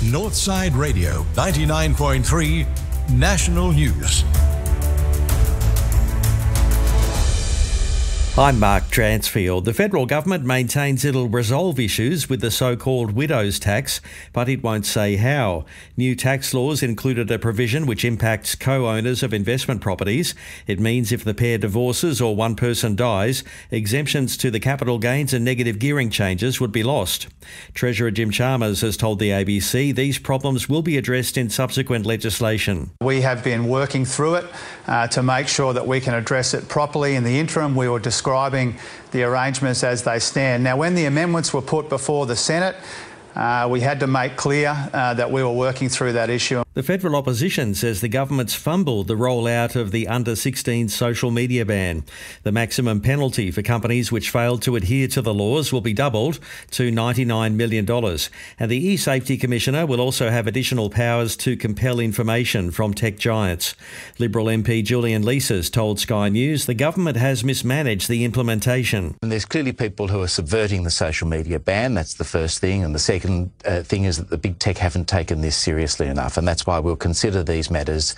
Northside Radio 99.3 National News. I'm Mark Transfield. The federal government maintains it'll resolve issues with the so-called widow's tax, but it won't say how. New tax laws included a provision which impacts co-owners of investment properties. It means if the pair divorces or one person dies, exemptions to the capital gains and negative gearing changes would be lost. Treasurer Jim Chalmers has told the ABC these problems will be addressed in subsequent legislation. We have been working through it to make sure that we can address it properly. In the interim, we were describing the arrangements as they stand. Now, when the amendments were put before the Senate, we had to make clear that we were working through that issue. The federal opposition says the government's fumbled the rollout of the under-16 social media ban. The maximum penalty for companies which failed to adhere to the laws will be doubled to $99 million. And the eSafety Commissioner will also have additional powers to compel information from tech giants. Liberal MP Julian Leeses told Sky News the government has mismanaged the implementation. And there's clearly people who are subverting the social media ban. That's the first thing. And the second thing is that the big tech haven't taken this seriously enough. And that's why we'll consider these matters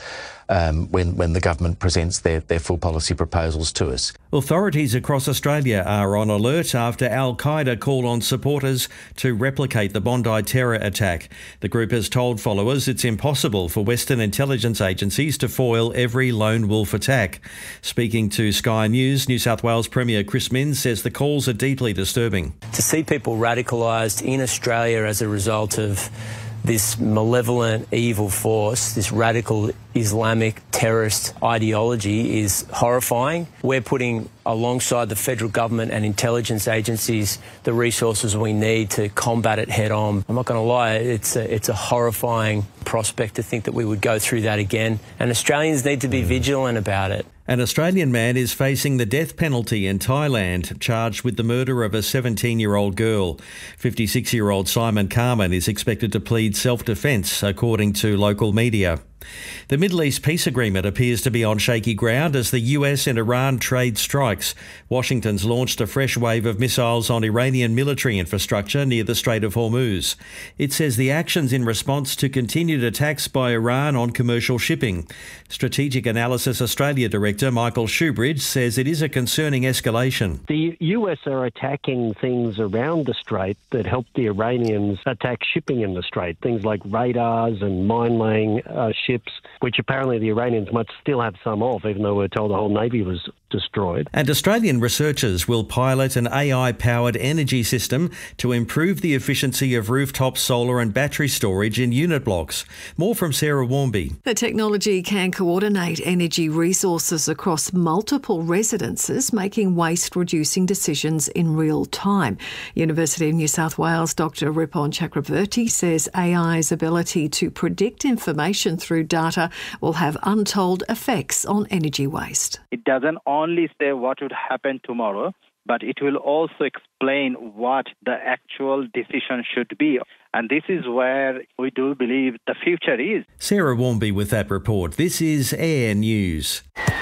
when the government presents their full policy proposals to us. Authorities across Australia are on alert after Al-Qaeda called on supporters to replicate the Bondi terror attack. The group has told followers it's impossible for Western intelligence agencies to foil every lone wolf attack. Speaking to Sky News, New South Wales Premier Chris Minns says the calls are deeply disturbing. To see people radicalised in Australia as a result of this malevolent, evil force, this radical Islamic terrorist ideology is horrifying. We're putting alongside the federal government and intelligence agencies the resources we need to combat it head on. I'm not going to lie, it's a horrifying prospect to think that we would go through that again, and Australians need to be vigilant about it. An Australian man is facing the death penalty in Thailand, charged with the murder of a 17-year-old girl. 56-year-old Simon Carmen is expected to plead self-defence, according to local media. The Middle East peace agreement appears to be on shaky ground as the US and Iran trade strikes. Washington's launched a fresh wave of missiles on Iranian military infrastructure near the Strait of Hormuz. It says the actions in response to continued attacks by Iran on commercial shipping. Strategic Analysis Australia Director Michael Shoebridge says it is a concerning escalation. The US are attacking things around the Strait that help the Iranians attack shipping in the Strait, things like radars and mine-laying ships, which apparently the Iranians might still have some of, even though we're told the whole Navy was destroyed. And Australian researchers will pilot an AI-powered energy system to improve the efficiency of rooftop solar and battery storage in unit blocks. More from Sarah Warmby. The technology can coordinate energy resources across multiple residences, making waste-reducing decisions in real time. University of New South Wales Dr Ripon Chakravarti says AI's ability to predict information through data will have untold effects on energy waste. It doesn't only say what would happen tomorrow, but it will also explain what the actual decision should be. And this is where we do believe the future is. Sarah Warmby with that report. This is Air News.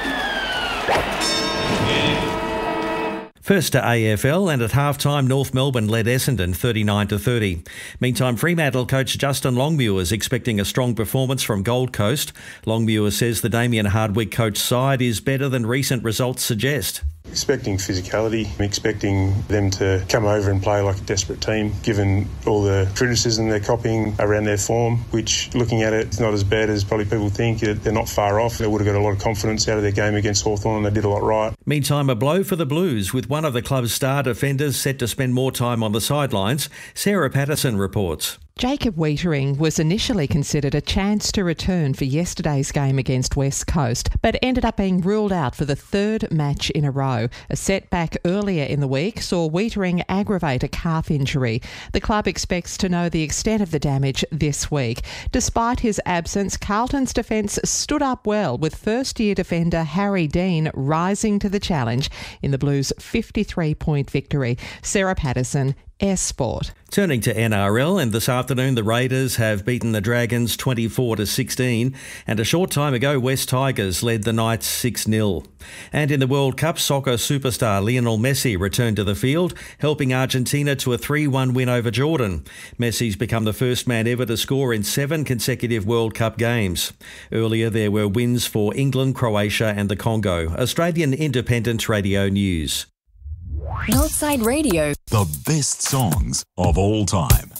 First to AFL, and at half-time North Melbourne led Essendon 39-30. Meantime, Fremantle coach Justin Longmuir is expecting a strong performance from Gold Coast. Longmuir says the Damien Hardwick coach side is better than recent results suggest. Expecting physicality, expecting them to come over and play like a desperate team, given all the criticism they're copying around their form, which, looking at it, it's not as bad as probably people think. They're not far off. They would have got a lot of confidence out of their game against Hawthorn, and they did a lot right. Meantime, a blow for the Blues, with one of the club's star defenders set to spend more time on the sidelines. Sarah Patterson reports. Jacob Weitering was initially considered a chance to return for yesterday's game against West Coast, but ended up being ruled out for the third match in a row. A setback earlier in the week saw Weitering aggravate a calf injury. The club expects to know the extent of the damage this week. Despite his absence, Carlton's defence stood up well, with first-year defender Harry Dean rising to the challenge in the Blues' 53-point victory. Sarah Patterson, Sport. Turning to NRL, and this afternoon the Raiders have beaten the Dragons 24-16, and a short time ago West Tigers led the Knights 6-0. And in the World Cup, soccer superstar Lionel Messi returned to the field, helping Argentina to a 3-1 win over Jordan. Messi's become the first man ever to score in 7 consecutive World Cup games. Earlier there were wins for England, Croatia and the Congo. Australian Independent Radio News. Northside Radio. The best songs of all time.